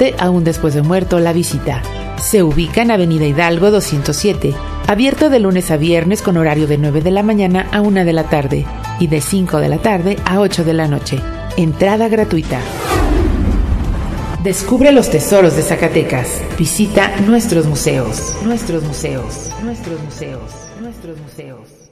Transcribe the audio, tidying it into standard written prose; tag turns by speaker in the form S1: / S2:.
S1: arte aún después de muerto la visita. Se ubica en Avenida Hidalgo 207, abierto de lunes a viernes con horario de 9 de la mañana a 1 de la tarde y de 5 de la tarde a 8 de la noche. Entrada gratuita. Descubre los tesoros de Zacatecas. Visita nuestros museos.